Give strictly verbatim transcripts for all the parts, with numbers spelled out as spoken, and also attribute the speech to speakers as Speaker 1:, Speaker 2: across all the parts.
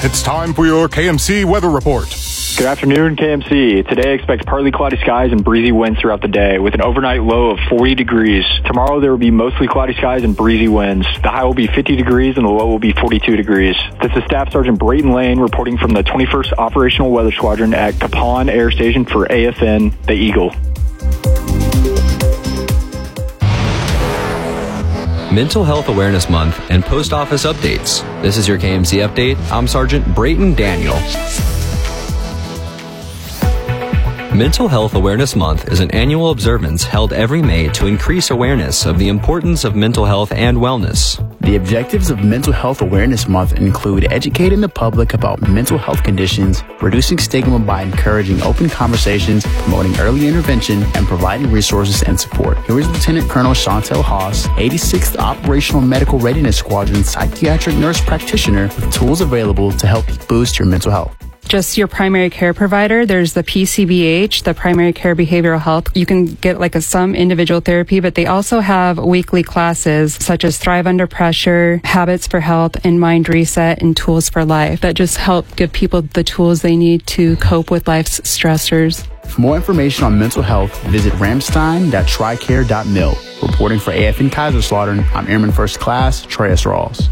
Speaker 1: It's time for your K M C weather report.
Speaker 2: Good afternoon, K M C. Today expect partly cloudy skies and breezy winds throughout the day with an overnight low of forty degrees. Tomorrow there will be mostly cloudy skies and breezy winds. The high will be fifty degrees and the low will be forty-two degrees. This is Staff Sergeant Brayton Lane reporting from the twenty-first Operational Weather Squadron at Capon Air Station for A F N, the Eagle.
Speaker 3: Mental Health Awareness Month and Post Office Updates. This is your K M C Update. I'm Sergeant Brayton Daniel. Mental Health Awareness Month is an annual observance held every May to increase awareness of the importance of mental health and wellness.
Speaker 4: The objectives of Mental Health Awareness Month include educating the public about mental health conditions, reducing stigma by encouraging open conversations, promoting early intervention, and providing resources and support. Here is Lieutenant Colonel Chantel Haas, eighty-sixth Operational Medical Readiness Squadron psychiatric nurse practitioner with tools available to help you boost your mental health.
Speaker 5: Just your primary care provider. There's the P C B H, the Primary Care Behavioral Health. You can get like a some individual therapy, but they also have weekly classes such as Thrive Under Pressure, Habits for Health, and Mind Reset, and Tools for Life that just help give people the tools they need to cope with life's stressors.
Speaker 4: For more information on mental health, visit ramstein dot tricare dot mil. Reporting for A F N Kaiserslautern, I'm Airman First Class Treyas Rawls.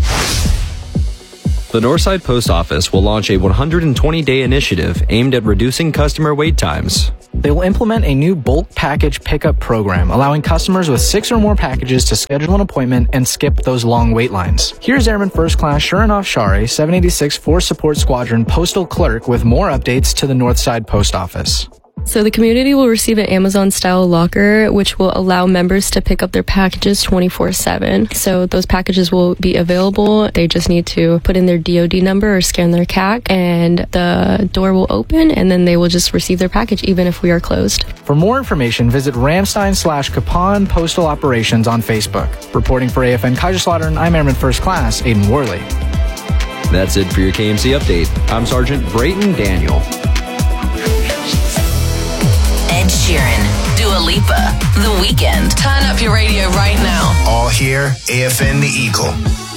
Speaker 3: The Northside Post Office will launch a one hundred twenty day initiative aimed at reducing customer wait times.
Speaker 6: They will implement a new bulk package pickup program, allowing customers with six or more packages to schedule an appointment and skip those long wait lines. Here's Airman First Class Shuranov Shari, seven eighty-six Force Support Squadron Postal Clerk with more updates to the Northside Post Office.
Speaker 7: So the community will receive an Amazon-style locker, which will allow members to pick up their packages twenty-four seven. So those packages will be available. They just need to put in their D O D number or scan their C A C, and the door will open, and then they will just receive their package even if we are closed.
Speaker 6: For more information, visit Ramstein slash Capon Postal Operations on Facebook. Reporting for A F N Kaiserslautern, I'm Airman First Class Aiden Worley.
Speaker 3: That's it for your K M C Update. I'm Sergeant Brayton Daniel.
Speaker 8: Ed Sheeran, Dua Lipa, The Weeknd. Turn up your radio right now.
Speaker 9: All here, A F N The Eagle.